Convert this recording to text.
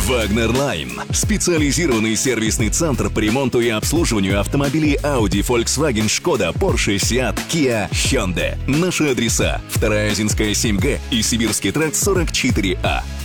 Wagner Line – специализированный сервисный центр по ремонту и обслуживанию автомобилей Audi, Volkswagen, Skoda, Porsche, Seat, Kia, Hyundai. Наши адреса: 2-я Азинская 7Г и Сибирский тракт 44А.